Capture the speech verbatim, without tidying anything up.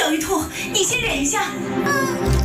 小鱼兔，你先忍一下。 嗯。